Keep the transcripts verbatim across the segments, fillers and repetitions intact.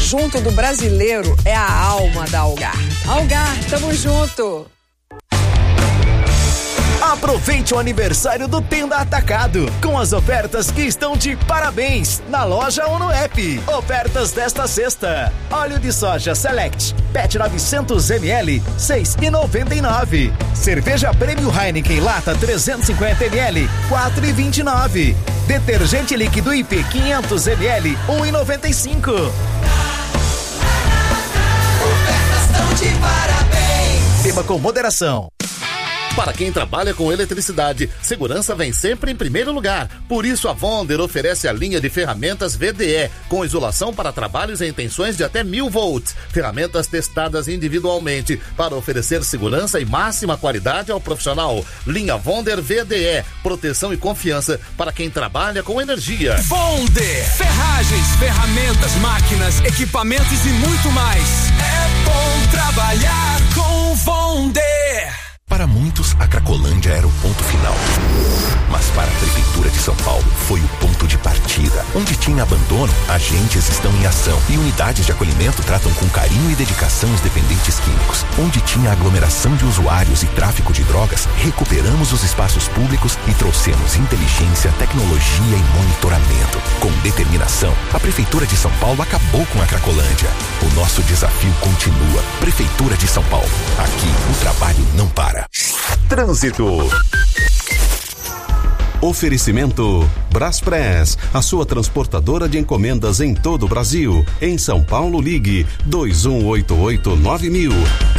junto do brasileiro é a alma da Algar. Algar, tamo junto! Aproveite o aniversário do Tenda Atacado, com as ofertas que estão de parabéns, na loja ou no app. Ofertas desta sexta: óleo de soja Select, P E T novecentos mililitros, seis reais e noventa e nove centavos. Cerveja Prêmio Heineken Lata trezentos e cinquenta mililitros, quatro reais e vinte e nove centavos. Detergente líquido I P quinhentos mililitros, um real e noventa e cinco centavos. Ofertas estão de parabéns. Beba com moderação. Para quem trabalha com eletricidade, segurança vem sempre em primeiro lugar. Por isso, a Vonder oferece a linha de ferramentas V D E, com isolação para trabalhos em tensões de até mil volts. Ferramentas testadas individualmente para oferecer segurança e máxima qualidade ao profissional. Linha Vonder V D E, proteção e confiança para quem trabalha com energia. Vonder, ferragens, ferramentas, máquinas, equipamentos e muito mais. É bom trabalhar com Vonder. Para muitos, a Cracolândia era o ponto final. Mas para a Prefeitura de São Paulo, foi o ponto de partida. Onde tinha abandono, agentes estão em ação. E unidades de acolhimento tratam com carinho e dedicação os dependentes químicos. Onde tinha aglomeração de usuários e tráfico de drogas, recuperamos os espaços públicos e trouxemos inteligência, tecnologia e monitoramento. Com determinação, a Prefeitura de São Paulo acabou com a Cracolândia. O nosso desafio continua. Prefeitura de São Paulo. Aqui, o trabalho não para. Trânsito. Oferecimento Braspress, a sua transportadora de encomendas em todo o Brasil. Em São Paulo, ligue dois um oito oito nove mil.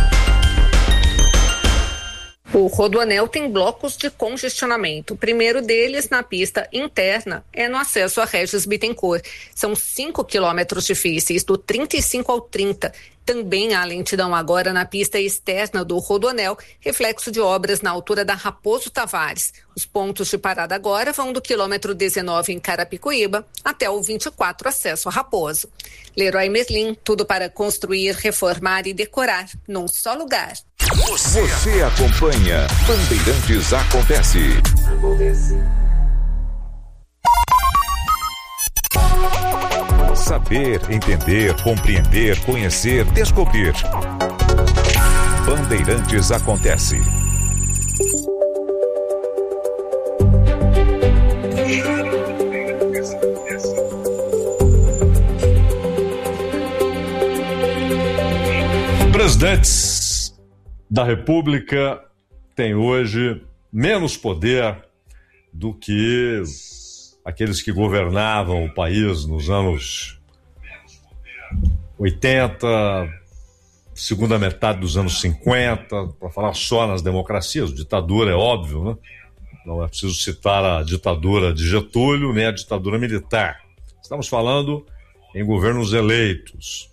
O Rodoanel tem blocos de congestionamento. O primeiro deles, na pista interna, é no acesso a Regis Bittencourt. São cinco quilômetros difíceis, do trinta e cinco ao trinta. Também há lentidão agora na pista externa do Rodoanel, reflexo de obras na altura da Raposo Tavares. Os pontos de parada agora vão do quilômetro dezenove em Carapicuíba até o vinte e quatro, acesso a Raposo. Leroy Merlin, tudo para construir, reformar e decorar num só lugar. Você, Você acompanha Bandeirantes Acontece. Saber, entender, compreender, conhecer, descobrir. Bandeirantes Acontece. Presidentes da República têm hoje menos poder do que aqueles que governavam o país nos anos oitenta, segunda metade dos anos cinquenta, para falar só nas democracias. Ditadura é óbvio, né? Não é preciso citar a ditadura de Getúlio nem a ditadura militar. Estamos falando em governos eleitos.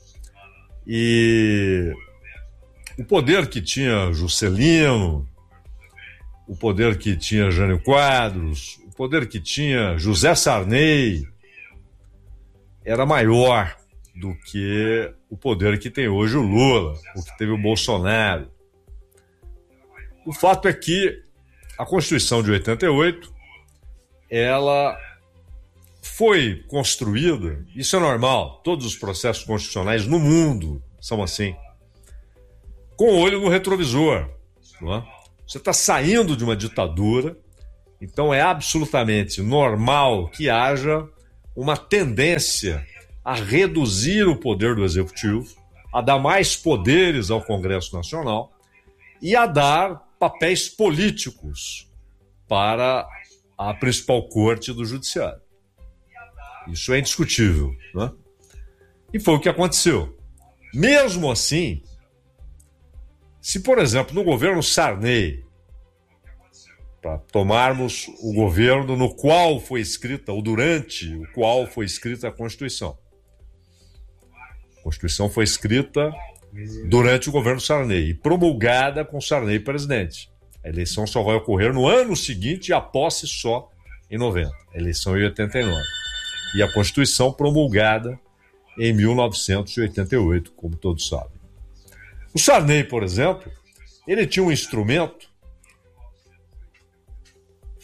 E o poder que tinha Juscelino, o poder que tinha Jânio Quadros, o poder que tinha José Sarney era maior do que o poder que tem hoje o Lula, o que teve o Bolsonaro. O fato é que a Constituição de oitenta e oito, ela foi construída, isso é normal, todos os processos constitucionais no mundo são assim, com o olho no retrovisor, não é? Você está saindo de uma ditadura, então é absolutamente normal que haja uma tendência a reduzir o poder do Executivo, a dar mais poderes ao Congresso Nacional e a dar papéis políticos para a principal corte do Judiciário. Isso é indiscutível, né? E foi o que aconteceu. Mesmo assim, se, por exemplo, no governo Sarney, para tomarmos o governo no qual foi escrita, ou durante o qual foi escrita a Constituição. A Constituição foi escrita durante o governo Sarney e promulgada com Sarney presidente. A eleição só vai ocorrer no ano seguinte e a posse só em noventa. A eleição em oitenta e nove. E a Constituição promulgada em mil novecentos e oitenta e oito, como todos sabem. O Sarney, por exemplo, ele tinha um instrumento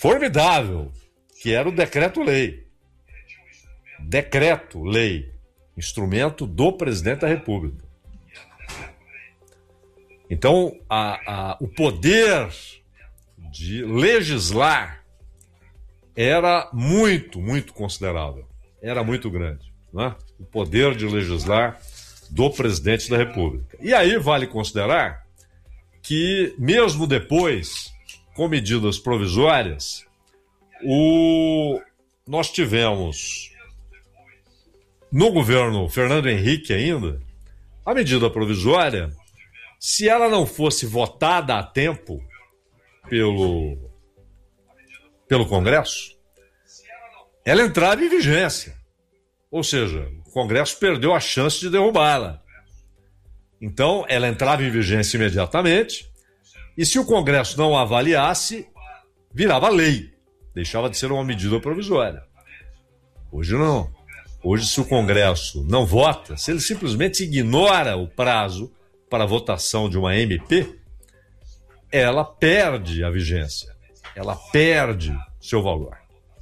formidável, que era o decreto-lei. Decreto-lei. instrumento do presidente da República. Então, a, a, o poder de legislar era muito, muito considerável. Era muito grande, né? O poder de legislar do presidente da República. E aí vale considerar que, mesmo depois, com medidas provisórias, o... nós tivemos, no governo Fernando Henrique ainda, a medida provisória, se ela não fosse votada a tempo pelo, pelo Congresso, ela entrava em vigência. Ou seja, o Congresso perdeu a chance de derrubá-la. Então, ela entrava em vigência imediatamente, e se o Congresso não a avaliasse, virava lei. Deixava de ser uma medida provisória. Hoje não. Hoje, se o Congresso não vota, se ele simplesmente ignora o prazo para a votação de uma M P, ela perde a vigência. Ela perde seu valor.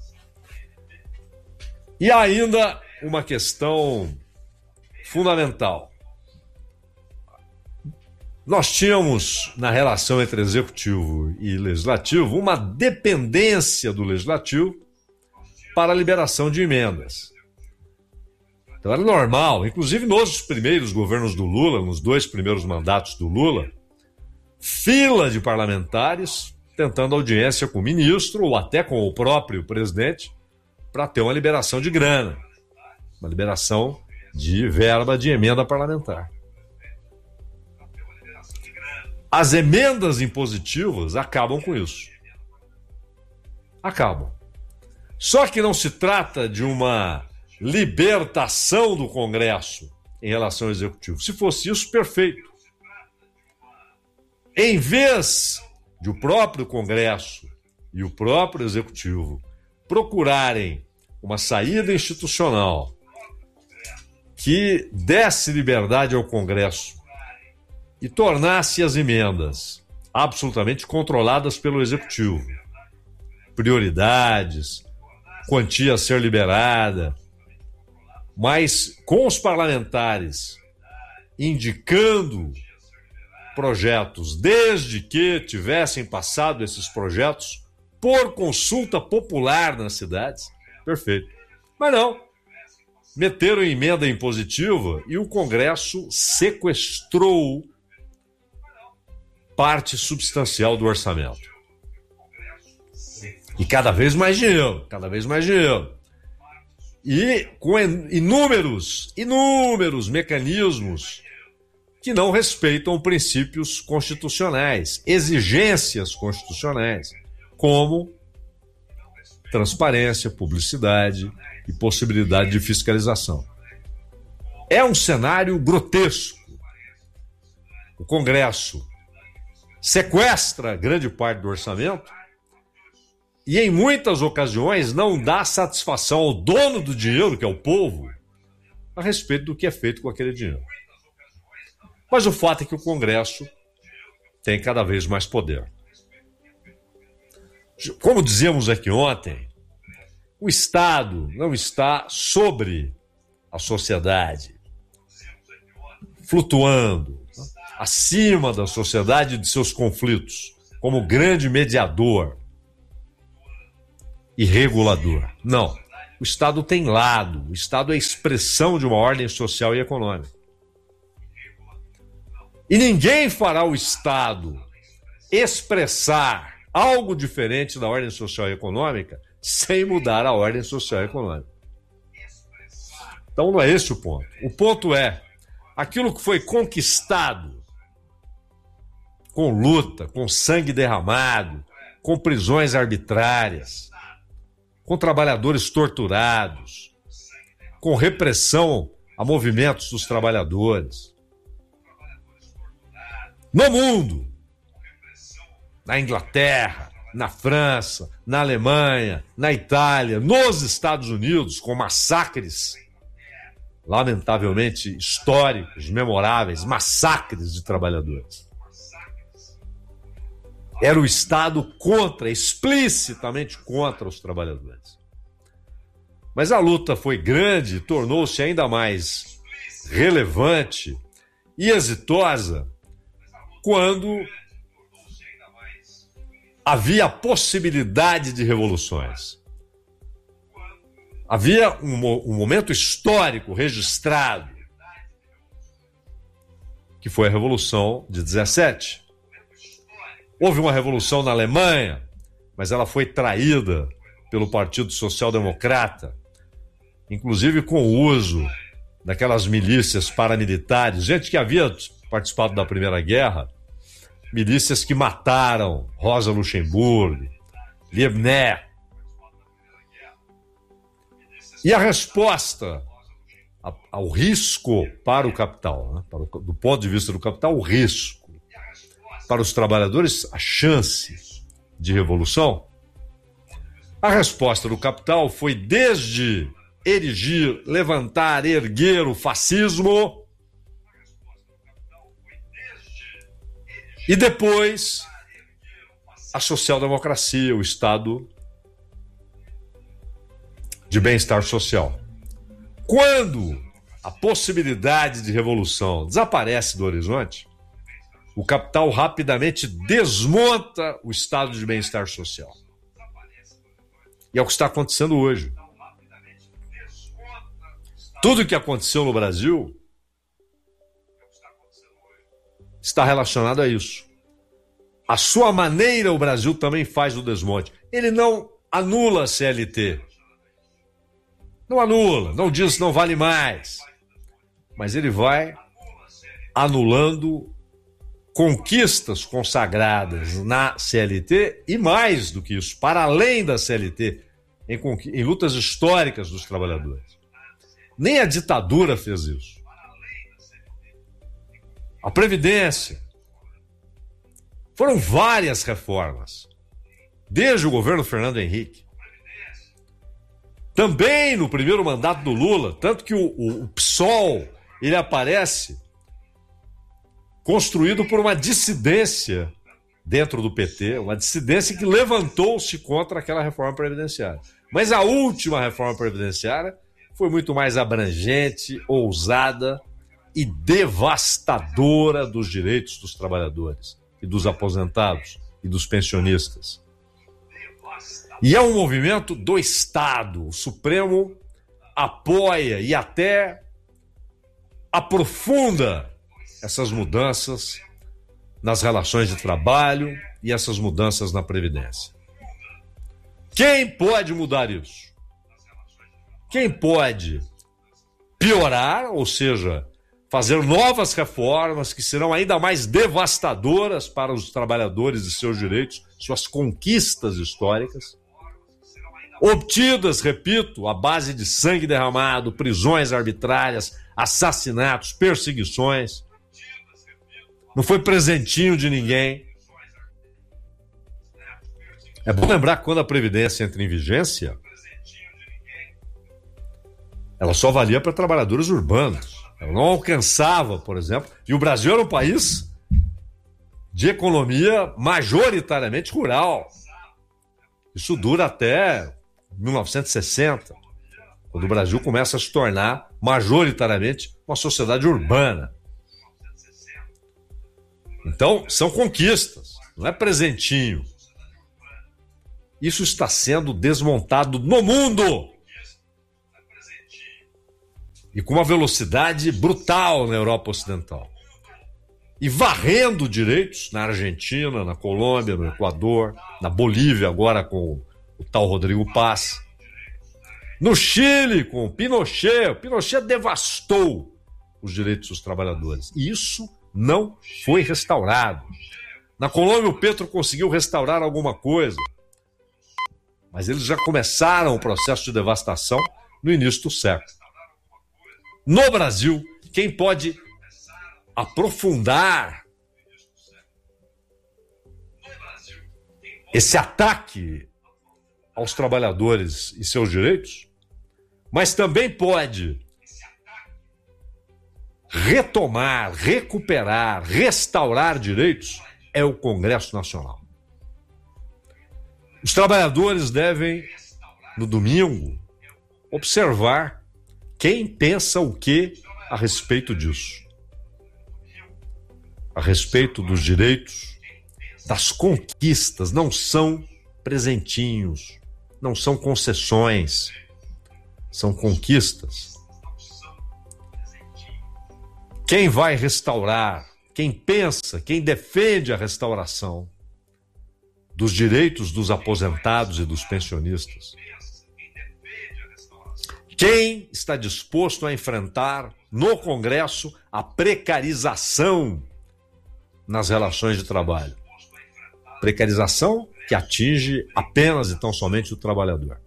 E ainda uma questão fundamental. Nós tínhamos, na relação entre executivo e legislativo, uma dependência do legislativo para a liberação de emendas. Então era normal, inclusive nos primeiros governos do Lula, nos dois primeiros mandatos do Lula, fila de parlamentares tentando audiência com o ministro ou até com o próprio presidente para ter uma liberação de grana, uma liberação de verba de emenda parlamentar. As emendas impositivas acabam com isso. Acabam. Só que não se trata de uma libertação do Congresso em relação ao Executivo. Se fosse isso, perfeito. Em vez de o próprio Congresso e o próprio Executivo procurarem uma saída institucional que desse liberdade ao Congresso e tornasse as emendas absolutamente controladas pelo Executivo, prioridades, quantia a ser liberada, mas com os parlamentares indicando projetos, desde que tivessem passado esses projetos por consulta popular nas cidades, perfeito. Mas não, meteram emenda impositiva e o Congresso sequestrou parte substancial do orçamento. E cada vez mais dinheiro, cada vez mais dinheiro. E com inúmeros, inúmeros mecanismos que não respeitam princípios constitucionais, exigências constitucionais, como transparência, publicidade e possibilidade de fiscalização. É um cenário grotesco. O Congresso sequestra grande parte do orçamento e, em muitas ocasiões, não dá satisfação ao dono do dinheiro, que é o povo, a respeito do que é feito com aquele dinheiro. Mas o fato é que o Congresso tem cada vez mais poder. Como dizíamos aqui ontem, o Estado não está sobre a sociedade, flutuando acima da sociedade e de seus conflitos, como grande mediador e regulador. Não. O Estado tem lado. O Estado é a expressão de uma ordem social e econômica. E ninguém fará o Estado expressar algo diferente da ordem social e econômica sem mudar a ordem social e econômica. Então não é esse o ponto. O ponto é aquilo que foi conquistado com luta, com sangue derramado, com prisões arbitrárias, com trabalhadores torturados, com repressão a movimentos dos trabalhadores. No mundo, na Inglaterra, na França, na Alemanha, na Itália, nos Estados Unidos, com massacres, lamentavelmente históricos, memoráveis, massacres de trabalhadores. Era o Estado contra, explicitamente contra os trabalhadores. Mas a luta foi grande, tornou-se ainda mais relevante e exitosa quando havia a possibilidade de revoluções. Havia um, um momento histórico registrado, que foi a Revolução de dezessete. Houve uma revolução na Alemanha, mas ela foi traída pelo Partido Social Democrata, inclusive com o uso daquelas milícias paramilitares, gente que havia participado da Primeira Guerra, milícias que mataram Rosa Luxemburgo, Liebknecht. E a resposta ao risco para o capital, né? para o, do ponto de vista do capital, o risco. Para os trabalhadores, a chance de revolução. A resposta do capital foi desde erigir, levantar, erguer o fascismo e depois a social-democracia, o Estado de bem-estar social. Quando a possibilidade de revolução desaparece do horizonte, o capital rapidamente desmonta o estado de bem-estar social. E é o que está acontecendo hoje. Tudo o que aconteceu no Brasil está relacionado a isso. A sua maneira, o Brasil também faz o desmonte. Ele não anula a C L T. Não anula, não diz não vale mais. Mas ele vai anulando conquistas consagradas na C L T e mais do que isso, para além da C L T, em, em lutas históricas dos trabalhadores. Nem a ditadura fez isso. A Previdência. Foram várias reformas, desde o governo Fernando Henrique. Também no primeiro mandato do Lula, tanto que o, o, o P SOL, ele aparece construído por uma dissidência dentro do P T, uma dissidência que levantou-se contra aquela reforma previdenciária. Mas a última reforma previdenciária foi muito mais abrangente, ousada e devastadora dos direitos dos trabalhadores e dos aposentados e dos pensionistas. E é um movimento do Estado. O Supremo apoia e até aprofunda essas mudanças nas relações de trabalho e essas mudanças na Previdência. Quem pode mudar isso? Quem pode piorar, ou seja, fazer novas reformas que serão ainda mais devastadoras para os trabalhadores e seus direitos, suas conquistas históricas, obtidas, repito, à base de sangue derramado, prisões arbitrárias, assassinatos, perseguições. Não foi presentinho de ninguém. É bom lembrar que quando a Previdência entra em vigência, ela só valia para trabalhadores urbanos. Ela não alcançava, por exemplo, e o Brasil era um país de economia majoritariamente rural. Isso dura até mil novecentos e sessenta, quando o Brasil começa a se tornar majoritariamente uma sociedade urbana. Então, são conquistas, não é presentinho. Isso está sendo desmontado no mundo. E com uma velocidade brutal na Europa Ocidental. E varrendo direitos na Argentina, na Colômbia, no Equador, na Bolívia, agora com o tal Rodrigo Paz. No Chile, com o Pinochet. O Pinochet devastou os direitos dos trabalhadores. E isso não foi restaurado. Na Colômbia, o Petro conseguiu restaurar alguma coisa. Mas eles já começaram o processo de devastação no início do século. No Brasil, quem pode aprofundar esse ataque aos trabalhadores e seus direitos, mas também pode retomar, recuperar, restaurar direitos, é o Congresso Nacional. Os trabalhadores devem, no domingo, observar quem pensa o que a respeito disso. A respeito dos direitos, das conquistas. Não são presentinhos, não são concessões, são conquistas. Quem vai restaurar, quem pensa, quem defende a restauração dos direitos dos aposentados e dos pensionistas, quem está disposto a enfrentar no Congresso a precarização nas relações de trabalho. Precarização que atinge apenas e tão somente o trabalhador.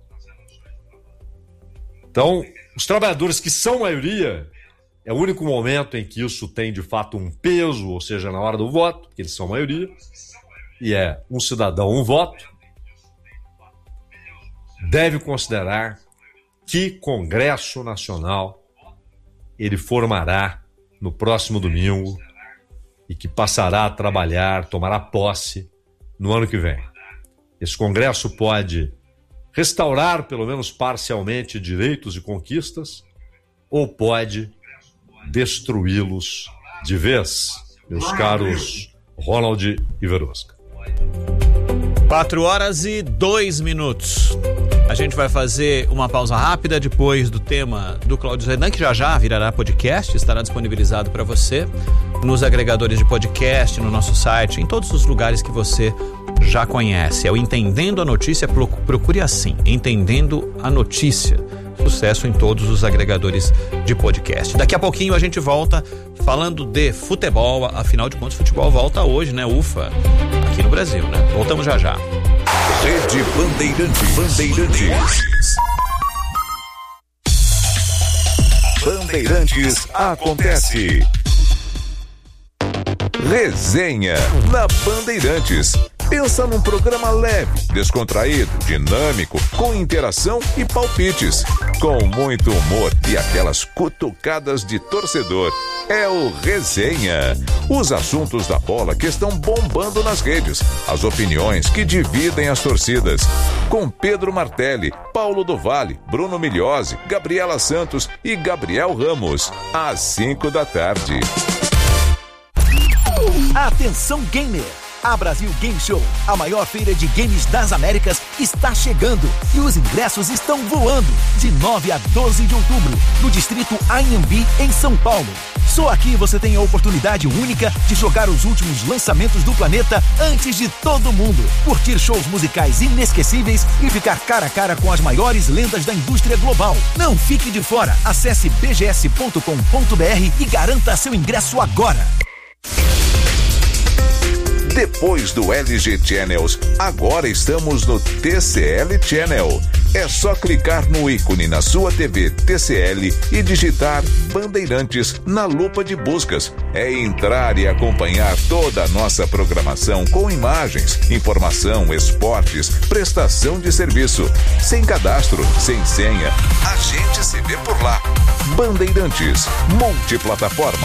Então, os trabalhadores que são maioria, é o único momento em que isso tem de fato um peso, ou seja, na hora do voto, porque eles são maioria, e é um cidadão, um voto, deve considerar que Congresso Nacional ele formará no próximo domingo e que passará a trabalhar, tomará posse no ano que vem. Esse Congresso pode restaurar, pelo menos parcialmente, direitos e conquistas, ou pode destruí-los de vez, meus caros Ronald e Verosca. Quatro horas e dois minutos. A gente vai fazer uma pausa rápida depois do tema do Cláudio Renan, que já já virará podcast, estará disponibilizado para você nos agregadores de podcast, no nosso site, em todos os lugares que você já conhece. É o Entendendo a Notícia, procure assim, Entendendo a Notícia. Sucesso em todos os agregadores de podcast. Daqui a pouquinho a gente volta falando de futebol, afinal de contas futebol volta hoje, né? Ufa, aqui no Brasil, né? Voltamos já já. Rede Bandeirantes. Bandeirantes. Bandeirantes acontece. Resenha na Bandeirantes. Pensa num programa leve, descontraído, dinâmico, com interação e palpites, com muito humor e aquelas cutucadas de torcedor. É o Resenha. Os assuntos da bola que estão bombando nas redes, as opiniões que dividem as torcidas. Com Pedro Martelli, Paulo do Vale, Bruno Migliozzi, Gabriela Santos e Gabriel Ramos. Às cinco da tarde. Atenção gamer! A Brasil Game Show, a maior feira de games das Américas, está chegando e os ingressos estão voando. De nove a doze de outubro, no distrito Anhembi, em São Paulo. Só aqui você tem a oportunidade única de jogar os últimos lançamentos do planeta antes de todo mundo. Curtir shows musicais inesquecíveis e ficar cara a cara com as maiores lendas da indústria global. Não fique de fora. Acesse b g s ponto com ponto b r e garanta seu ingresso agora. Depois do L G Channels, agora estamos no T C L Channel. É só clicar no ícone na sua T V T C L e digitar Bandeirantes na lupa de buscas. É entrar e acompanhar toda a nossa programação com imagens, informação, esportes, prestação de serviço. Sem cadastro, sem senha. A gente se vê por lá. Bandeirantes, multiplataforma.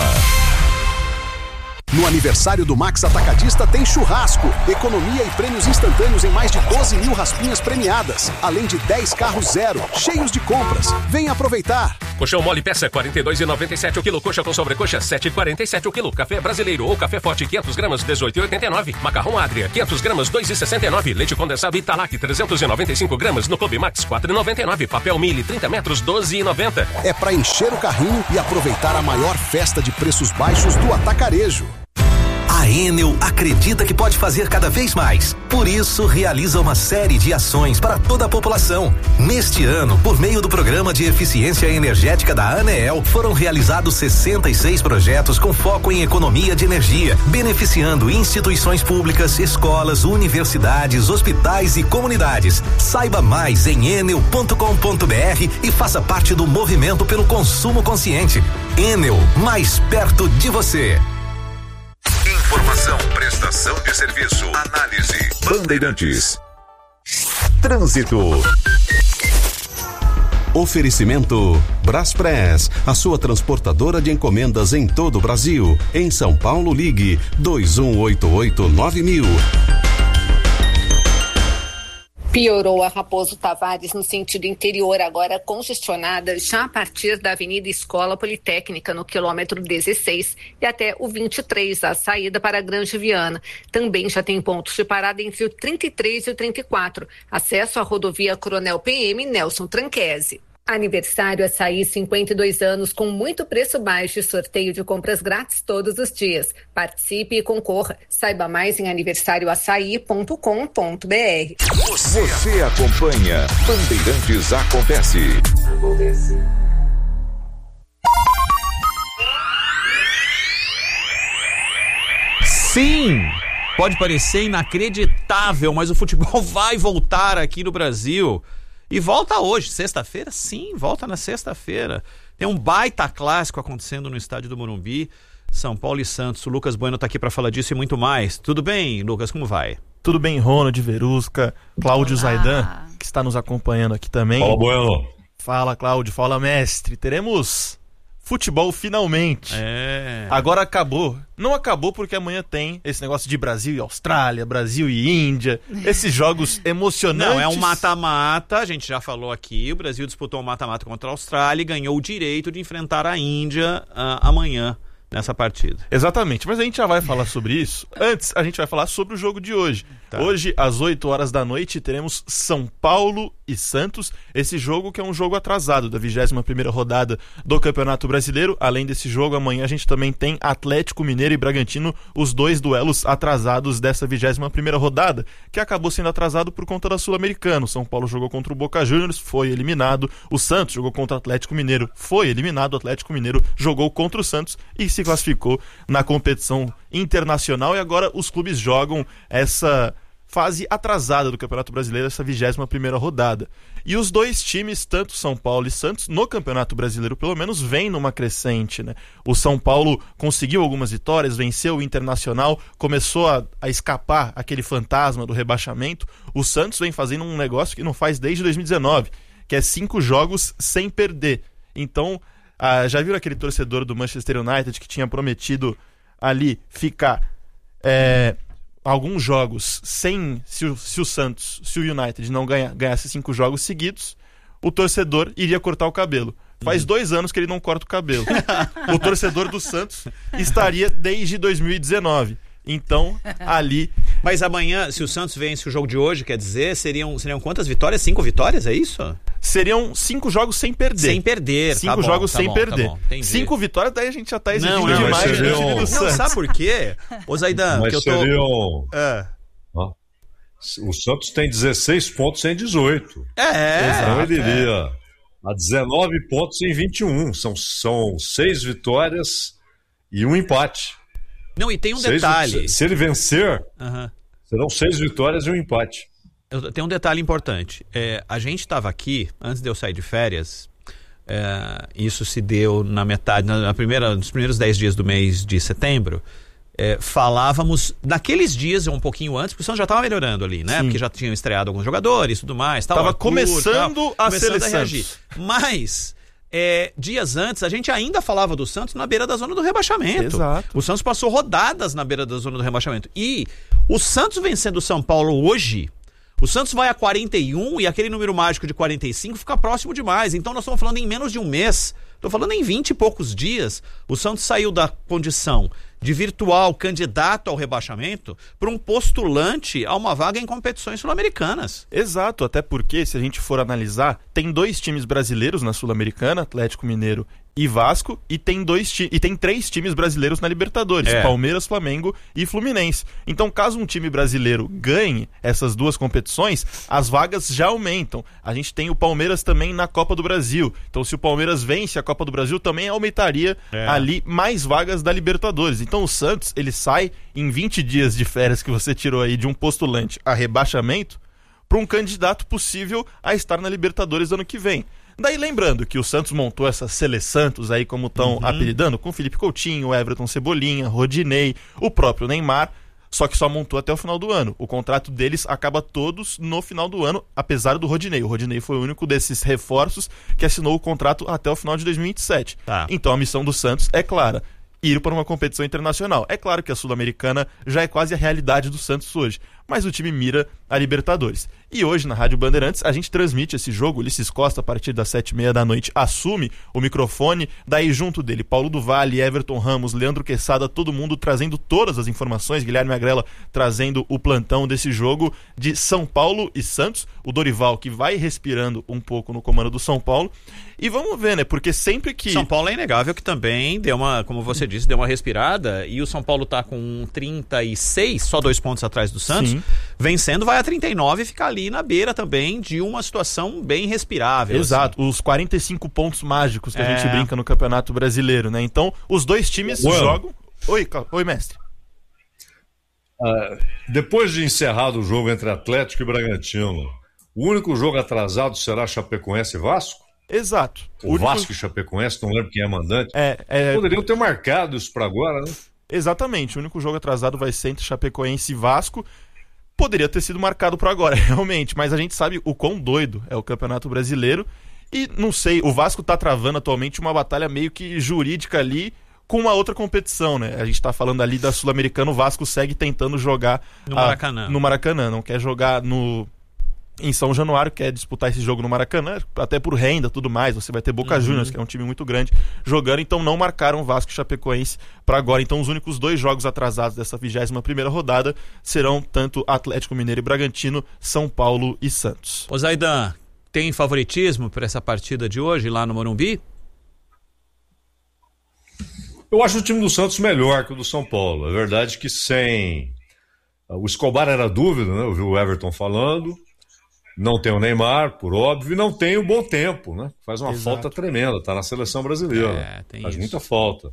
No aniversário do Max Atacadista tem churrasco, economia e prêmios instantâneos em mais de doze mil raspinhas premiadas, além de dez carros zero, cheios de compras. Vem aproveitar! Colchão mole peça quarenta e dois reais e noventa e sete centavos o quilo, coxa com sobrecoxa sete reais e quarenta e sete centavos o quilo, café brasileiro ou café forte quinhentos gramas dezoito reais e oitenta e nove centavos, macarrão Adria quinhentos gramas dois reais e sessenta e nove centavos, leite condensado Italac trezentos e noventa e cinco gramas no Clube Max quatro reais e noventa e nove centavos, papel Mille trinta metros doze reais e noventa centavos. É para encher o carrinho e aproveitar a maior festa de preços baixos do atacarejo. A Enel acredita que pode fazer cada vez mais. Por isso, realiza uma série de ações para toda a população. Neste ano, por meio do Programa de Eficiência Energética da ANEEL, foram realizados sessenta e seis projetos com foco em economia de energia, beneficiando instituições públicas, escolas, universidades, hospitais e comunidades. Saiba mais em enel ponto com ponto b r e faça parte do movimento pelo consumo consciente. Enel, mais perto de você. Informação, prestação de serviço, análise. Bandeirantes. Trânsito. Oferecimento Braspress, a sua transportadora de encomendas em todo o Brasil. Em São Paulo, ligue dois um oito oito nove mil. Piorou a Raposo Tavares no sentido interior, agora congestionada já a partir da Avenida Escola Politécnica, no quilômetro dezesseis, e até o vinte e três, a saída para a Grande Viana. Também já tem pontos de parada entre o trinta e três e o trinta e quatro. Acesso à rodovia Coronel P M Nelson Tranquese. Aniversário Açaí, cinquenta e dois anos, com muito preço baixo e sorteio de compras grátis todos os dias. Participe e concorra. Saiba mais em aniversário açaí ponto com ponto b r. Você acompanha Bandeirantes Acontece. Acontece. Sim! Pode parecer inacreditável, mas o futebol vai voltar aqui no Brasil. E volta hoje, sexta-feira? Sim, volta na sexta-feira. Tem um baita clássico acontecendo no estádio do Morumbi, São Paulo e Santos. O Lucas Bueno está aqui para falar disso e muito mais. Tudo bem, Lucas? Como vai? Tudo bem, Ronald Verusca, Cláudio Zaidan, que está nos acompanhando aqui também. Fala, Bueno. Fala, Cláudio. Fala, mestre. Teremos futebol finalmente. É. Agora acabou. Não acabou porque amanhã tem esse negócio de Brasil e Austrália, Brasil e Índia, esses jogos emocionantes. Não, é um mata-mata, a gente já falou aqui, o Brasil disputou um mata-mata contra a Austrália e ganhou o direito de enfrentar a Índia uh, amanhã nessa partida. Exatamente, mas a gente já vai falar sobre isso. Antes, a gente vai falar sobre o jogo de hoje. Tá. Hoje, às oito horas da noite, teremos São Paulo e Santos. Esse jogo que é um jogo atrasado da vigésima primeira rodada do Campeonato Brasileiro. Além desse jogo, amanhã a gente também tem Atlético Mineiro e Bragantino, os dois duelos atrasados dessa vigésima primeira rodada, que acabou sendo atrasado por conta da Sul-Americana. O São Paulo jogou contra o Boca Juniors, foi eliminado. O Santos jogou contra o Atlético Mineiro, foi eliminado. O Atlético Mineiro jogou contra o Santos e se classificou na competição internacional, e agora os clubes jogam essa fase atrasada do Campeonato Brasileiro, essa vigésima primeira rodada. E os dois times, tanto São Paulo e Santos, no Campeonato Brasileiro pelo menos, vêm numa crescente, né? O São Paulo conseguiu algumas vitórias, venceu o Internacional, começou a, a escapar aquele fantasma do rebaixamento. O Santos vem fazendo um negócio que não faz desde dois mil e dezenove, que é cinco jogos sem perder. Então, Ah, já viram aquele torcedor do Manchester United que tinha prometido ali ficar é, alguns jogos sem, se o, se o Santos, se o United não ganha, ganhasse cinco jogos seguidos, o torcedor iria cortar o cabelo. Faz uhum. dois anos que ele não corta o cabelo. O torcedor do Santos estaria desde dois mil e dezenove. Então, ali... Mas amanhã, se o Santos vence o jogo de hoje, quer dizer, seriam, seriam quantas vitórias? Cinco vitórias, é isso? Seriam cinco jogos sem perder. Sem perder, Cinco tá bom, jogos tá sem bom, perder. Tá bom, cinco vitórias, daí a gente já tá exigindo não, não, demais do seriam... time do Não, Santos. sabe por quê? Ô Zaidan, mas que eu tô... seriam... É. O Santos tem dezesseis pontos em dezoito. É. Então ele iria a dezenove pontos em vinte e um. São, são seis vitórias e um empate. Não, e tem um seis, detalhe. Se ele vencer, uhum. serão seis vitórias e um empate. Eu, tem um detalhe importante. É, a gente estava aqui, antes de eu sair de férias, é, isso se deu na metade, na, na primeira, nos primeiros dez dias do mês de setembro, é, falávamos, naqueles dias, um pouquinho antes, porque o Santos já estava melhorando ali, né? Sim. Porque já tinham estreado alguns jogadores e tudo mais. Tal, tava Arthur, começando tal, a começando ser a reagir. Mas... É, dias antes, a gente ainda falava do Santos na beira da zona do rebaixamento. Exato. O Santos passou rodadas na beira da zona do rebaixamento. E o Santos vencendo o São Paulo hoje, o Santos vai a quarenta e um e aquele número mágico de quarenta e cinco fica próximo demais. Então nós estamos falando em menos de um mês. Estou falando em vinte e poucos dias. O Santos saiu da condição de virtual candidato ao rebaixamento para um postulante a uma vaga em competições sul-americanas. Exato, até porque, se a gente for analisar, tem dois times brasileiros na Sul-Americana, Atlético Mineiro e Vasco, e tem, dois ti- e tem três times brasileiros na Libertadores, é. Palmeiras, Flamengo e Fluminense. Então, caso um time brasileiro ganhe essas duas competições, as vagas já aumentam. A gente tem o Palmeiras também na Copa do Brasil. Então, se o Palmeiras vence a Copa do Brasil, também aumentaria é. ali mais vagas da Libertadores. Então, o Santos, ele sai em vinte dias de férias que você tirou aí de um postulante a rebaixamento para um candidato possível a estar na Libertadores ano que vem. Daí lembrando que o Santos montou essa Sele Santos aí, como estão uhum. apelidando, com Felipe Coutinho, Everton Cebolinha, Rodinei, o próprio Neymar, só que só montou até o final do ano. O contrato deles acaba todos no final do ano, apesar do Rodinei. O Rodinei foi o único desses reforços que assinou o contrato até o final de dois mil e vinte e sete. Tá. Então a missão do Santos é clara: ir para uma competição internacional. É claro que a Sul-Americana já é quase a realidade do Santos hoje, mas o time mira a Libertadores. E hoje, na Rádio Bandeirantes, a gente transmite esse jogo. Ulisses Costa, a partir das sete e meia da noite, assume o microfone. Daí, junto dele, Paulo do Vale, Everton Ramos, Leandro Quesada, todo mundo trazendo todas as informações. Guilherme Agrela trazendo o plantão desse jogo de São Paulo e Santos. O Dorival, que vai respirando um pouco no comando do São Paulo. E vamos ver, né? Porque sempre que... São Paulo é inegável que também deu uma, como você disse, deu uma respirada. E o São Paulo tá com trinta e seis, só dois pontos atrás do Santos. Sim. Vencendo, vai a trinta e nove e fica ali na beira também de uma situação bem respirável. Exato, assim. Os quarenta e cinco pontos mágicos que é. a gente brinca no Campeonato Brasileiro, né? Então, os dois times Ué. jogam... Oi, Oi, mestre. Uh, depois de encerrado o jogo entre Atlético e Bragantino, o único jogo atrasado será Chapecoense e Vasco? Exato. O, o único... Vasco e Chapecoense, não lembro quem é mandante. É, é... Poderiam ter marcado isso para agora, né? Exatamente, o único jogo atrasado vai ser entre Chapecoense e Vasco. Poderia ter sido marcado para agora, realmente, mas a gente sabe o quão doido é o Campeonato Brasileiro. E não sei, o Vasco tá travando atualmente uma batalha meio que jurídica ali com uma outra competição, né? A gente tá falando ali da Sul-Americana, o Vasco segue tentando jogar no Maracanã. A, no Maracanã, não quer jogar no em São Januário, quer disputar esse jogo no Maracanã, até por renda, tudo mais. Você vai ter Boca uhum. Juniors, que é um time muito grande, jogando, então não marcaram Vasco e Chapecoense para agora. Então os únicos dois jogos atrasados dessa vigésima primeira rodada serão tanto Atlético Mineiro e Bragantino, São Paulo e Santos. Ô Zaidan, tem favoritismo para essa partida de hoje lá no Morumbi? Eu acho o time do Santos melhor que o do São Paulo. É verdade que sem... O Escobar era dúvida, né? Eu vi o Everton falando. Não tem o Neymar, por óbvio, e não tem o Bom Tempo, né? Faz uma Exato. falta tremenda, tá na seleção brasileira. É, tem Faz isso. muita falta.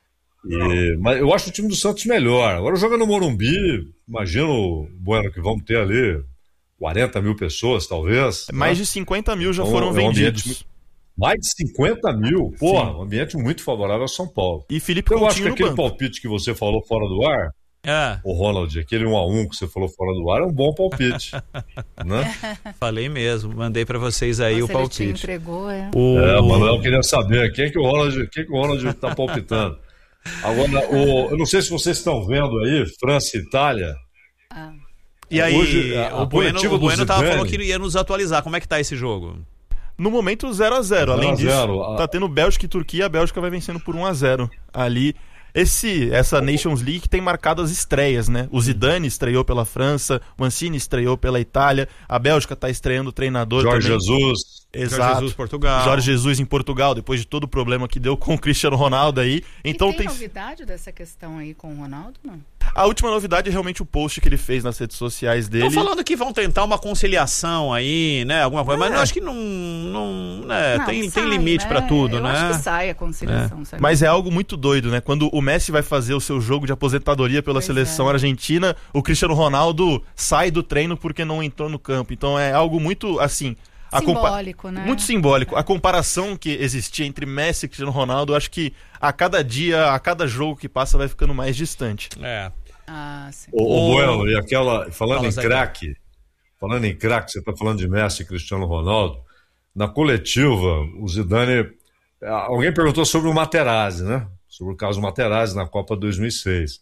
E... Mas eu acho o time do Santos melhor. Agora joga no Morumbi, imagino, bueno, que vamos ter ali quarenta mil pessoas, talvez. Mais né? de cinquenta mil já então, foram é um vendidos. Ambiente... Mais de cinquenta mil? Porra, um ambiente muito favorável ao São Paulo. E Felipe Eu Coutinho acho que aquele banco. palpite que você falou fora do ar, é. o Ronald, aquele um a um que você falou fora do ar, é um bom palpite. né? Falei mesmo, mandei pra vocês aí Nossa, o palpite. Ele te entregou, é. O... É, mano, eu queria saber quem que o Ronald, quem que o Ronald tá palpitando. Agora, o, eu não sei se vocês estão vendo aí, França e Itália. Ah. E aí, Hoje, a, a o Bueno, o Bueno tava Zidane, falando que ia nos atualizar. Como é que tá esse jogo? No momento zero a zero. Além disso, a... tá tendo Bélgica e Turquia. A Bélgica vai vencendo por um a zero ali. Esse, essa Nations League tem marcado as estreias, né? O Zidane estreou pela França, o Mancini estreou pela Itália, a Bélgica tá estreando o treinador Jorge também. Jesus. Exato. Jorge Jesus, Portugal. Jorge Jesus em Portugal, depois de todo o problema que deu com o Cristiano Ronaldo aí. Então e tem, tem novidade dessa questão aí com o Ronaldo, não? A última novidade é realmente o post que ele fez nas redes sociais dele. Estão falando que vão tentar uma conciliação aí, né? Alguma coisa, é. mas eu acho que não, não, né? não tem, sai, tem limite né? pra tudo, eu né? acho que sai a conciliação. É. Mas é algo muito doido, né? Quando o Messi vai fazer o seu jogo de aposentadoria pela pois seleção é. argentina, o Cristiano Ronaldo sai do treino porque não entrou no campo. Então é algo muito, assim... Simbólico, compa- né? Muito simbólico. A comparação que existia entre Messi e Cristiano Ronaldo, eu acho que a cada dia, a cada jogo que passa, vai ficando mais distante. É. Ah, sim. O, o Bueno, e aquela, falando Fala, em craque, falando em craque, você tá falando de Messi e Cristiano Ronaldo, na coletiva, o Zidane, alguém perguntou sobre o Materazzi, né? Sobre o caso Materazzi na Copa dois mil e seis.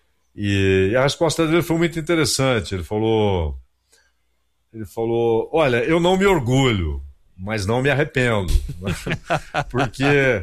E a resposta dele foi muito interessante. Ele falou... Ele falou, olha, eu não me orgulho, mas não me arrependo. Porque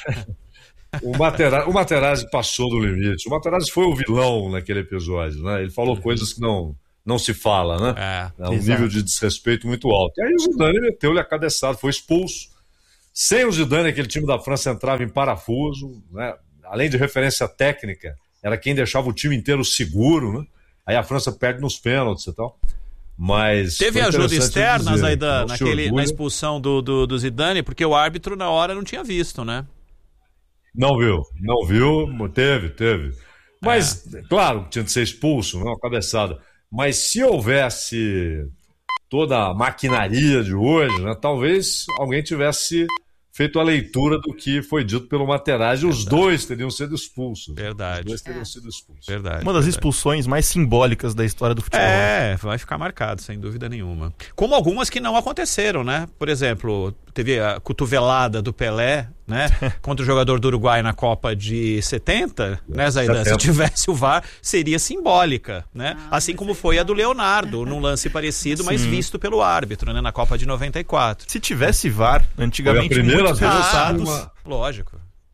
o Materazzi, o Materazzi passou do limite. O Materazzi foi o vilão naquele episódio, né? Ele falou coisas que não, não se fala, né? É, é um exato. Nível de desrespeito muito alto. E aí o Zidane meteu-lhe a cabeçada, foi expulso. Sem o Zidane, aquele time da França entrava em parafuso, né? Além de referência técnica, era quem deixava o time inteiro seguro, né? Aí a França perde nos pênaltis e tal. Mas teve ajuda externa, Zaidan, naquele, na expulsão do, do, do Zidane, porque o árbitro na hora não tinha visto, né? Não viu, não viu, teve, teve. Mas, é. claro, tinha de ser expulso, não é uma cabeçada. Mas se houvesse toda a maquinaria de hoje, né, talvez alguém tivesse feito a leitura do que foi dito pelo Materazzi, e os dois teriam sido expulsos. Verdade. Os dois teriam é. sido expulsos. Verdade. Uma das verdade. expulsões mais simbólicas da história do futebol. É, vai ficar marcado, sem dúvida nenhuma. Como algumas que não aconteceram, né? Por exemplo, teve a cotovelada do Pelé, né? Contra o jogador do Uruguai na Copa de setenta, né, Zaidan? Se tivesse o V A R, seria simbólica, né? Ah, assim como foi a do Leonardo, num lance parecido, mas Sim. visto pelo árbitro, né? Na Copa de noventa e quatro. Se tivesse V A R, antigamente, foi a primeira muitos vez resultados... uma... Lógico.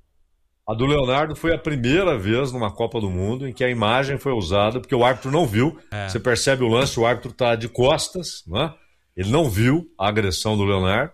A do Leonardo foi a primeira vez numa Copa do Mundo em que a imagem foi usada, porque o árbitro não viu. É. Você percebe o lance, o árbitro está de costas, né? Ele não viu a agressão do Leonardo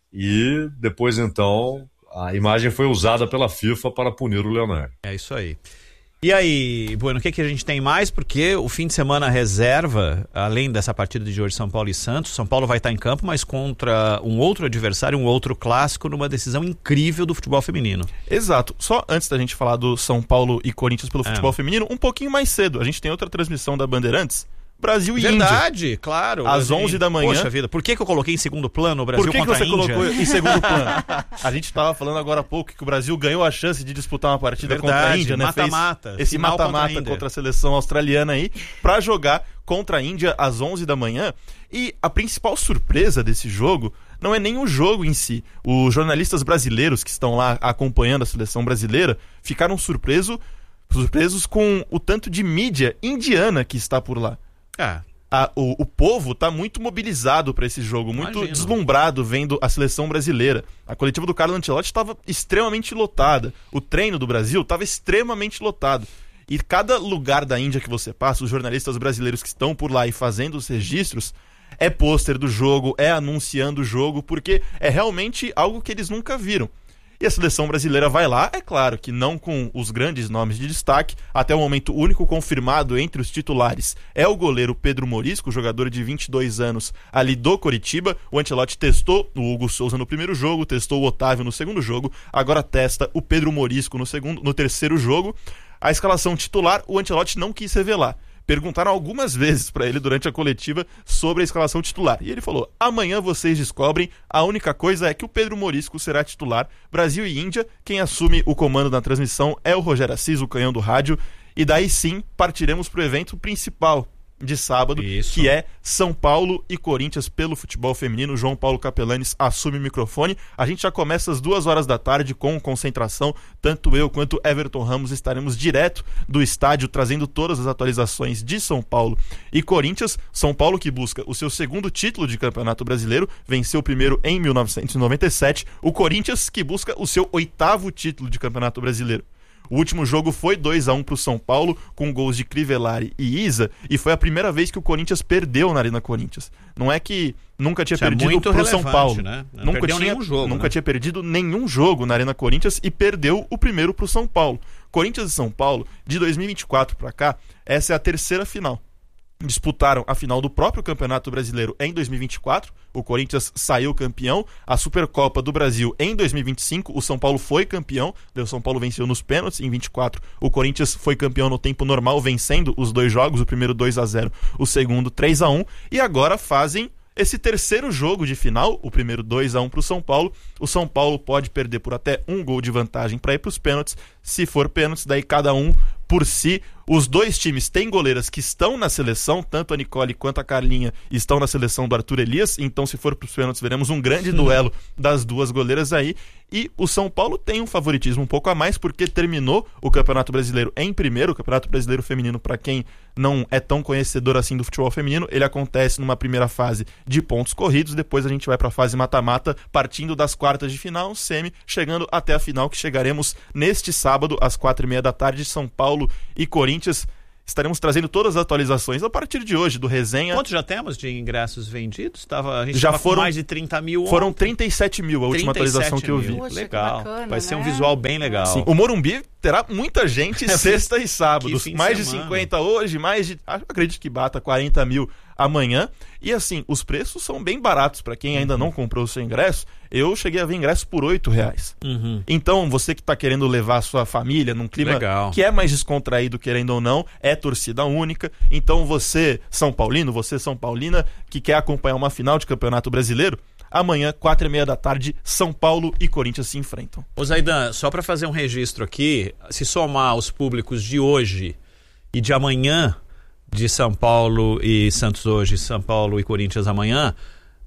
e depois, então, a imagem foi usada pela FIFA para punir o Leonardo. É isso aí. E aí, Bueno, o que, que a gente tem mais? Porque o fim de semana reserva, além dessa partida de hoje, São Paulo e Santos, São Paulo vai estar em campo, mas contra um outro adversário, um outro clássico, numa decisão incrível do futebol feminino. Exato. Só antes da gente falar do São Paulo e Corinthians pelo futebol é. feminino, um pouquinho mais cedo, a gente tem outra transmissão da Bandeirantes, Brasil e Índia. Verdade, claro. Às onze da manhã. Poxa vida, por que, que eu coloquei em segundo plano o Brasil contra a Índia? Por que, que você colocou em segundo plano? A gente estava falando agora há pouco que o Brasil ganhou a chance de disputar uma partida Verdade, contra a Índia, né? Mata-mata. Fez esse mata-mata contra, contra a seleção australiana aí, para jogar contra a Índia às onze da manhã. E a principal surpresa desse jogo não é nem o jogo em si. Os jornalistas brasileiros que estão lá acompanhando a seleção brasileira ficaram surpreso, surpresos com o tanto de mídia indiana que está por lá. Ah. A, o, o povo está muito mobilizado para esse jogo, muito Imagino. deslumbrado vendo a seleção brasileira. A coletiva do Carlo Ancelotti estava extremamente lotada. O treino do Brasil estava extremamente lotado. E cada lugar da Índia que você passa, os jornalistas brasileiros que estão por lá e fazendo os registros, é pôster do jogo, é anunciando o jogo, porque é realmente algo que eles nunca viram. E a seleção brasileira vai lá, é claro que não com os grandes nomes de destaque, até o momento o único confirmado entre os titulares é o goleiro Pedro Morisco, jogador de vinte e dois anos ali do Coritiba. O Ancelotti testou o Hugo Souza no primeiro jogo, testou o Otávio no segundo jogo, agora testa o Pedro Morisco no, segundo, no terceiro jogo. A escalação titular o Ancelotti não quis revelar. Perguntaram algumas vezes para ele durante a coletiva sobre a escalação titular. E ele falou, amanhã vocês descobrem, a única coisa é que o Pedro Morisco será titular. Brasil e Índia, quem assume o comando da transmissão é o Rogério Assis, o canhão do rádio. E daí sim, partiremos para o evento principal de sábado, Isso. que é São Paulo e Corinthians pelo futebol feminino. João Paulo Capelanes assume o microfone. A gente já começa às duas horas da tarde com concentração. Tanto eu quanto Everton Ramos estaremos direto do estádio trazendo todas as atualizações de São Paulo e Corinthians. São Paulo que busca o seu segundo título de Campeonato Brasileiro, venceu o primeiro em mil novecentos e noventa e sete. O Corinthians que busca o seu oitavo título de Campeonato Brasileiro. O último jogo foi dois a um para o São Paulo, com gols de Crivellari e Isa, e foi a primeira vez que o Corinthians perdeu na Arena Corinthians. Não é que nunca tinha Isso perdido é para o São Paulo. Né? Não nunca tinha, nenhum jogo, nunca né? tinha perdido nenhum jogo na Arena Corinthians e perdeu o primeiro para o São Paulo. Corinthians e São Paulo, de dois mil e vinte e quatro para cá, essa é a terceira final. Disputaram a final do próprio Campeonato Brasileiro em dois mil e vinte e quatro, o Corinthians saiu campeão, a Supercopa do Brasil em dois mil e vinte e cinco, o São Paulo foi campeão, o São Paulo venceu nos pênaltis em vinte e quatro, o Corinthians foi campeão no tempo normal, vencendo os dois jogos, o primeiro dois a zero, o segundo três a um, e agora fazem esse terceiro jogo de final, o primeiro dois a um para o São Paulo. O São Paulo pode perder por até um gol de vantagem para ir para os pênaltis, se for pênaltis, daí cada um por si. Os dois times têm goleiras que estão na seleção, tanto a Nicole quanto a Carlinha estão na seleção do Arthur Elias, então se for para os pênaltis veremos um grande duelo das duas goleiras aí. E o São Paulo tem um favoritismo um pouco a mais porque terminou o Campeonato Brasileiro em primeiro. O Campeonato Brasileiro Feminino, para quem não é tão conhecedor assim do futebol feminino, ele acontece numa primeira fase de pontos corridos, depois a gente vai para a fase mata-mata, partindo das quartas de final, semi, chegando até a final, que chegaremos neste sábado às quatro e meia da tarde, São Paulo e Corinthians. Estaremos trazendo todas as atualizações a partir de hoje, do Resenha. Quantos já temos de ingressos vendidos? Tava, a gente já tava foram com mais de trinta mil ontem. Foram trinta e sete mil a última atualização que eu vi. Poxa, legal. Bacana, vai ser né? um visual bem legal. Sim. O Morumbi terá muita gente sexta e sábado. Mais de, de cinquenta hoje, mais de... acredito que bata quarenta mil amanhã. E assim, os preços são bem baratos para quem ainda uhum. não comprou o seu ingresso. Eu cheguei a ver ingresso por oito reais. Uhum. Então, você que está querendo levar a sua família num clima legal. que é mais descontraído, querendo ou não, é torcida única. Então, você, São Paulino, você, São Paulina, que quer acompanhar uma final de Campeonato Brasileiro, amanhã, quatro e meia da tarde, São Paulo e Corinthians se enfrentam. Ô Zaidan, só para fazer um registro aqui, se somar os públicos de hoje e de amanhã, de São Paulo e Santos hoje, São Paulo e Corinthians amanhã,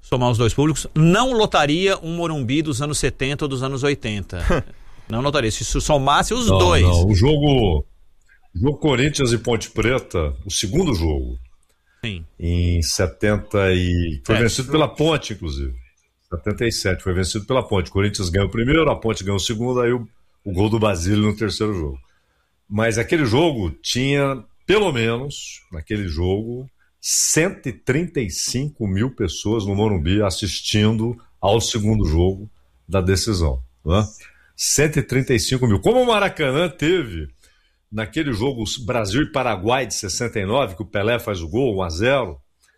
somar os dois públicos, não lotaria um Morumbi dos anos setenta ou dos anos oitenta. Não lotaria. Se somasse os não, dois. Não, o jogo, o jogo Corinthians e Ponte Preta, o segundo jogo. Sim. Em setenta e... Foi é. vencido pela Ponte, inclusive. setenta e sete, foi vencido pela Ponte. O Corinthians ganhou o primeiro, a Ponte ganhou o segundo, aí o, o gol do Basílio no terceiro jogo. Mas aquele jogo tinha, pelo menos, naquele jogo, cento e trinta e cinco mil pessoas no Morumbi assistindo ao segundo jogo da decisão. Né? cento e trinta e cinco mil. Como o Maracanã teve, naquele jogo Brasil e Paraguai de sessenta e nove, que o Pelé faz o gol, um a zero,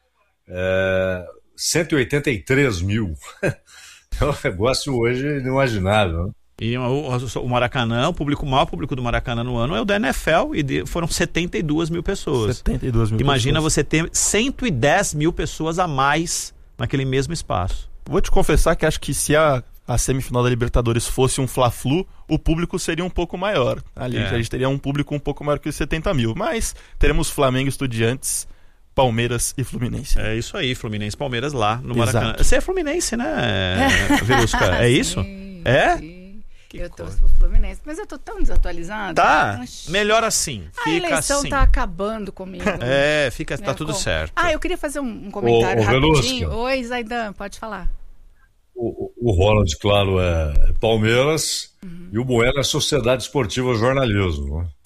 é, cento e oitenta e três mil. É um negócio hoje inimaginável. Né? E o, o Maracanã, o público, o maior público do Maracanã no ano é o da N F L, e de, foram setenta e duas mil pessoas. setenta e duas mil Imagina pessoas. Você ter cento e dez mil pessoas a mais naquele mesmo espaço. Vou te confessar que acho que se a, a semifinal da Libertadores fosse um Fla-Flu, o público seria um pouco maior. Ali é. a gente teria um público um pouco maior que os setenta mil. Mas teremos Flamengo, Estudiantes, Palmeiras e Fluminense. É isso aí, Fluminense e Palmeiras lá no Exato. Maracanã. Você é Fluminense, né, Verusca? É isso? Sim, é? Sim. Eu torço pro Fluminense, mas eu tô tão desatualizada. Tá, Mas... melhor assim. Fica a eleição assim. tá acabando comigo. É, fica, tá Meu tudo como? certo. Ah, eu queria fazer um, um comentário ô, ô, rapidinho. Velusca. Oi, Zaidan, pode falar. O, o Ronald, claro, é Palmeiras, uhum. e o Bueno é Sociedade Esportiva Jornalismo. Né?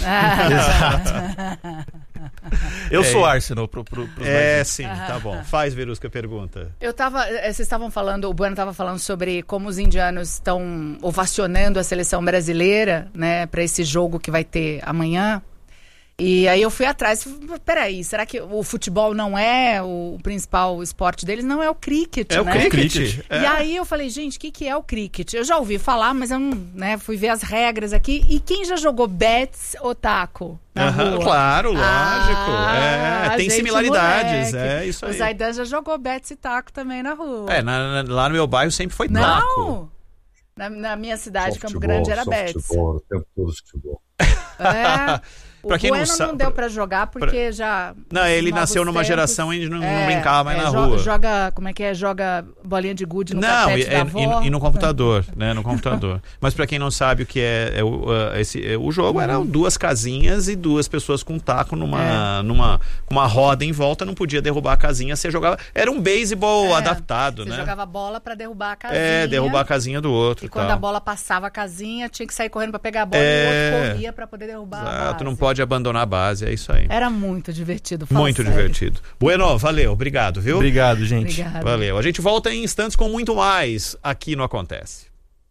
Ah. Eu é. sou Arsenal pro, pro, pros É, mais... sim, tá bom. Faz, Verusca, a pergunta. Eu tava, vocês estavam falando, o Bueno estava falando sobre como os indianos estão ovacionando a seleção brasileira, né, para esse jogo que vai ter amanhã. E aí eu fui atrás, peraí, será que o futebol não é o principal esporte deles? Não, é o cricket, é né? É o cricket. É. E aí eu falei, gente, o que, que é o cricket? Eu já ouvi falar, mas eu não, né, fui ver as regras aqui. E quem já jogou bets ou taco? Uhum, claro, lógico. Ah, é, tem similaridades, moleque. é isso aí. O Zaidan já jogou bets e taco também na rua. É, na, na, lá no meu bairro sempre foi não. taco. Na, na minha cidade, Só Campo futebol, Grande, era só bets. Futebol, o tempo todo futebol. É. O pra quem Bueno não, não, sabe, deu pra jogar porque pra... já... Não, ele nasceu numa tempos, geração onde não, é, não brincava mais é, na jo- rua. Joga, como é que é? Joga bolinha de gude no não, carpete e, da avó. E, e no computador, né? No computador. Mas pra quem não sabe o que é, é o, uh, esse, é, o jogo, eram duas casinhas e duas pessoas com um taco numa, é. numa com uma roda em volta, não podia derrubar a casinha, você jogava... Era um beisebol é, adaptado, você né? Você jogava bola pra derrubar a casinha. É, derrubar a casinha do outro. E e quando tal. a bola passava a casinha, tinha que sair correndo pra pegar a bola é... e o outro corria pra poder derrubar Exato, a base. Não pode abandonar a base, é isso aí. Era muito divertido. Fala Muito sério. divertido. Bueno, valeu, obrigado, viu? Obrigado, gente. Obrigado. Valeu. A gente volta em instantes com muito mais aqui no Acontece.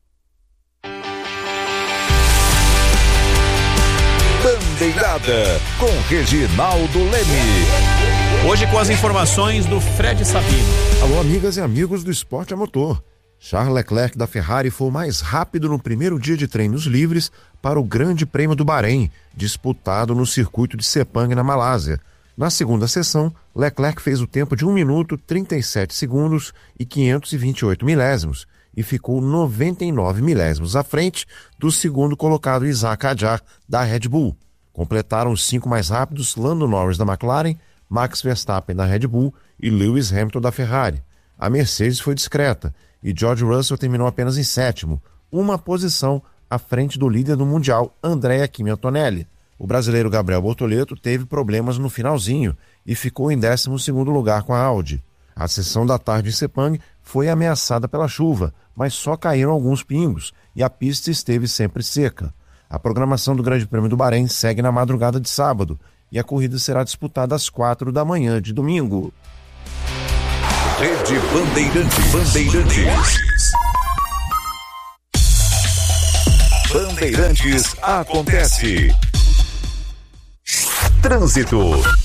Bandeirada com Reginaldo Leme. Hoje com as informações do Fred Sabino. Alô, amigas e amigos do esporte a motor. Charles Leclerc da Ferrari foi o mais rápido no primeiro dia de treinos livres para o Grande Prêmio do Bahrein, disputado no circuito de Sepang, na Malásia. Na segunda sessão, Leclerc fez o tempo de um minuto, trinta e sete segundos e quinhentos e vinte e oito milésimos e ficou noventa e nove milésimos à frente do segundo colocado Isaac Hadjar da Red Bull. Completaram os cinco mais rápidos Lando Norris da McLaren, Max Verstappen da Red Bull e Lewis Hamilton da Ferrari. A Mercedes foi discreta e George Russell terminou apenas em sétimo, uma posição à frente do líder do Mundial, Andrea Kimi Antonelli. O brasileiro Gabriel Bortoleto teve problemas no finalzinho e ficou em décimo segundo lugar com a Audi. A sessão da tarde em Sepang foi ameaçada pela chuva, mas só caíram alguns pingos e a pista esteve sempre seca. A programação do Grande Prêmio do Bahrein segue na madrugada de sábado e a corrida será disputada às quatro da manhã de domingo. Rede Bandeirantes. Bandeirantes. Bandeirantes acontece. Trânsito.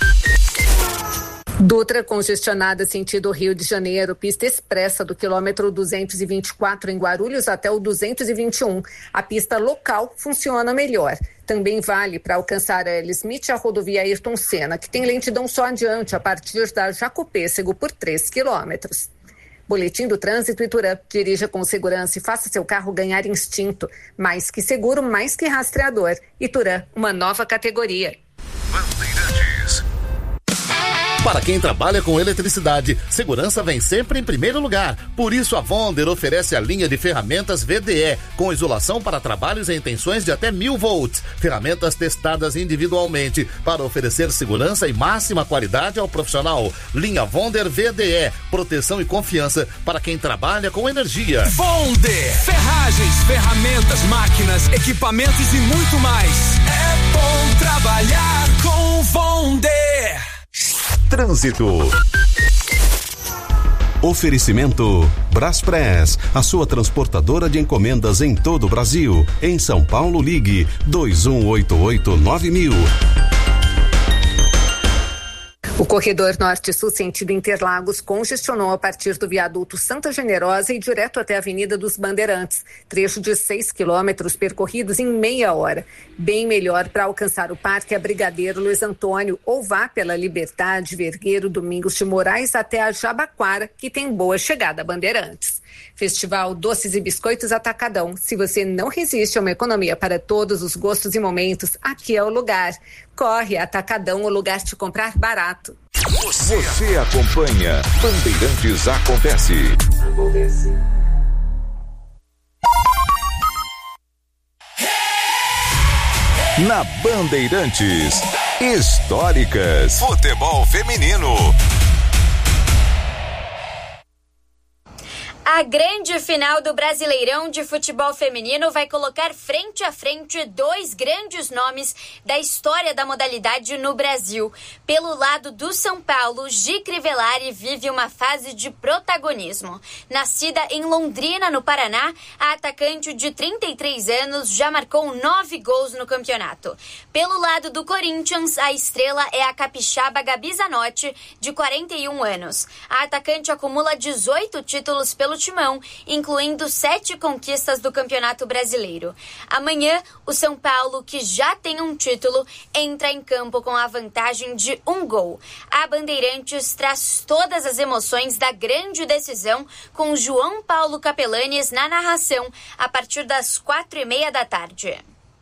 Dutra congestionada sentido Rio de Janeiro, pista expressa do quilômetro duzentos e vinte e quatro em Guarulhos até o duzentos e vinte e um. A pista local funciona melhor. Também vale para alcançar a L. Smith a rodovia Ayrton Senna, que tem lentidão só adiante a partir da Jacopêssego por três quilômetros. Boletim do Trânsito Iturã. Dirija com segurança e faça seu carro ganhar instinto. Mais que seguro, mais que rastreador. Iturã, uma nova categoria. Bandeirantes. Para quem trabalha com eletricidade, segurança vem sempre em primeiro lugar. Por isso, a Vonder oferece a linha de ferramentas V D E, com isolação para trabalhos em tensões de até mil volts. Ferramentas testadas individualmente para oferecer segurança e máxima qualidade ao profissional. Linha Vonder V D E, proteção e confiança para quem trabalha com energia. Vonder, ferragens, ferramentas, máquinas, equipamentos e muito mais. É bom trabalhar com Vonder. Trânsito. Oferecimento Braspress, a sua transportadora de encomendas em todo o Brasil. Em São Paulo, ligue dois um oito oito nove mil. O corredor norte-sul sentido Interlagos congestionou a partir do viaduto Santa Generosa e direto até a Avenida dos Bandeirantes. Trecho de seis quilômetros percorridos em meia hora. Bem melhor para alcançar o Parque a Brigadeiro Luiz Antônio ou vá pela Liberdade, Vergueiro, Domingos de Moraes até a Jabaquara, que tem boa chegada a Bandeirantes. Festival Doces e Biscoitos Atacadão. Se você não resiste a uma economia para todos os gostos e momentos, aqui é o lugar. Corre, Atacadão, o lugar de comprar barato. Você, Você acompanha Bandeirantes Acontece. Acontece. Na Bandeirantes, históricas. Futebol feminino. A grande final do Brasileirão de Futebol Feminino vai colocar frente a frente dois grandes nomes da história da modalidade no Brasil. Pelo lado do São Paulo, Gi Crivellari vive uma fase de protagonismo. Nascida em Londrina, no Paraná, a atacante de trinta e três anos já marcou nove gols no campeonato. Pelo lado do Corinthians, a estrela é a capixaba Gabi Zanotti, de quarenta e um anos. A atacante acumula dezoito títulos pelo timão, incluindo sete conquistas do Campeonato Brasileiro. Amanhã, o São Paulo, que já tem um título, entra em campo com a vantagem de um gol. A Bandeirantes traz todas as emoções da grande decisão com João Paulo Capelanes na narração, a partir das quatro e meia da tarde.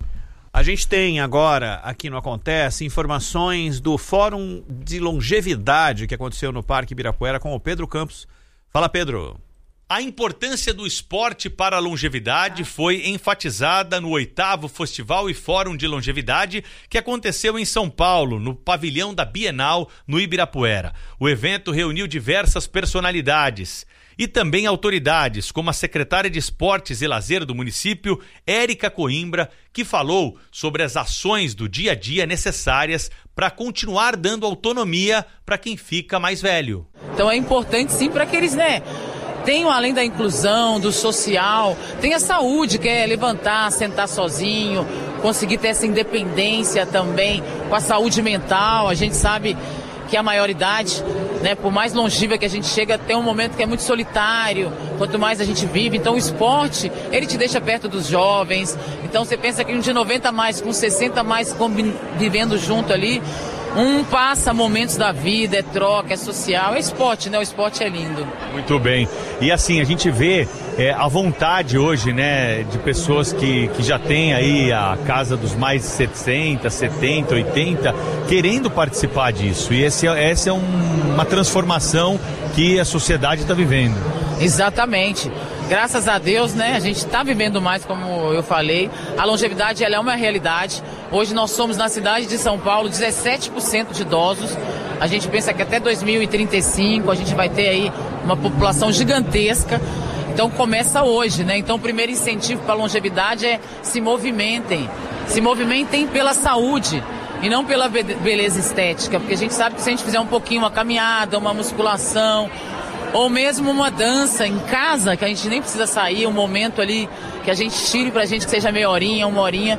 A gente tem agora, aqui no Acontece, informações do Fórum de Longevidade que aconteceu no Parque Ibirapuera com o Pedro Campos. Fala, Pedro. A importância do esporte para a longevidade foi enfatizada no oitavo Festival e Fórum de Longevidade que aconteceu em São Paulo, no pavilhão da Bienal, no Ibirapuera. O evento reuniu diversas personalidades e também autoridades, como a secretária de Esportes e Lazer do município, Érica Coimbra, que falou sobre as ações do dia a dia necessárias para continuar dando autonomia para quem fica mais velho. Então é importante sim para que eles, né, tenham, além da inclusão, do social, tem a saúde, que é levantar, sentar sozinho, conseguir ter essa independência também com a saúde mental. A gente sabe que a maioridade, né, por mais longínqua que a gente chega, tem um momento que é muito solitário, quanto mais a gente vive. Então o esporte, ele te deixa perto dos jovens. Então você pensa que um de noventa mais, com sessenta mais vivendo junto ali, um passa momentos da vida, é troca, é social, é esporte, né? O esporte é lindo. Muito bem. E assim, a gente vê é, a vontade hoje, né, de pessoas que, que já têm aí a casa dos mais de sessenta, setenta, oitenta, querendo participar disso. E esse, essa é um, uma transformação que a sociedade está vivendo. Exatamente. Graças a Deus, né, a gente está vivendo mais, como eu falei. A longevidade, ela é uma realidade. Hoje nós somos, na cidade de São Paulo, dezessete por cento de idosos. A gente pensa que até dois mil e trinta e cinco a gente vai ter aí uma população gigantesca. Então começa hoje, né? Então o primeiro incentivo para a longevidade é se movimentem. Se movimentem pela saúde e não pela beleza estética. Porque a gente sabe que se a gente fizer um pouquinho, uma caminhada, uma musculação, ou mesmo uma dança em casa, que a gente nem precisa sair, um momento ali que a gente tire pra gente que seja meia horinha, uma horinha,